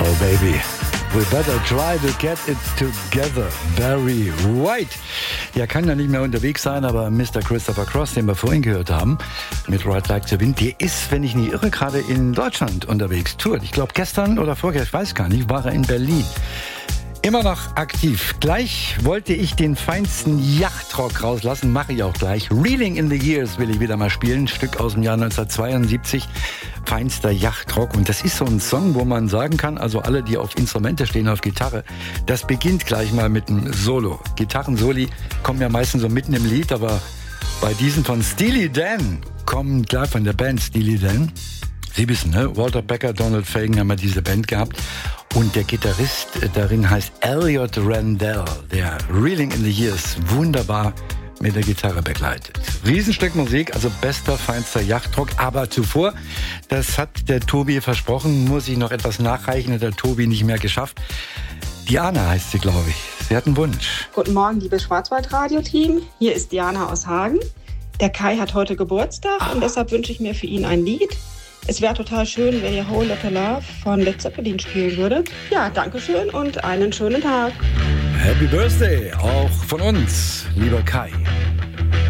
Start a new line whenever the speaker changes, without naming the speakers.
baby. We better try to get it together. Barry White. Der kann ja nicht mehr unterwegs sein, aber Mr. Christopher Cross, den wir vorhin gehört haben, mit Ride Like the Wind, der ist, wenn ich nicht irre, gerade in Deutschland unterwegs. Tourt. Ich glaube, gestern oder vorgestern, ich weiß gar nicht, war er in Berlin. Immer noch aktiv. Gleich wollte ich den feinsten Yachtrock rauslassen, mache ich auch gleich. Reeling in the Years will ich wieder mal spielen. Ein Stück aus dem Jahr 1972. Feinster Yachtrock. Und das ist so ein Song, wo man sagen kann, also alle, die auf Instrumente stehen, auf Gitarre, das beginnt gleich mal mit einem Solo. Gitarrensoli kommen ja meistens so mitten im Lied, aber bei diesen von Steely Dan kommen, klar, von der Band Steely Dan. Sie wissen, ne? Walter Becker, Donald Fagen haben ja diese Band gehabt. Und der Gitarrist darin heißt Elliot Randell, der Reeling in the Years wunderbar mit der Gitarre begleitet. Riesenstück Musik, also bester, feinster Yachtrock. Aber zuvor, das hat der Tobi versprochen, muss ich noch etwas nachreichen, hat der Tobi nicht mehr geschafft. Diana heißt sie, glaube ich. Sie hat einen Wunsch.
Guten Morgen, liebes Schwarzwald-Radio-Team. Hier ist Diana aus Hagen. Der Kai hat heute Geburtstag und deshalb wünsche ich mir für ihn ein Lied. Es wäre total schön, wenn ihr Whole Lotta Love von Led Zeppelin spielen würdet. Ja, danke schön und einen schönen Tag.
Happy Birthday, auch von uns, lieber Kai.